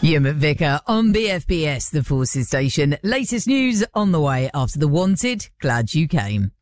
Ian McVicker on BFBS, the Forces Station. Latest news on the way after The Wanted. Glad you came.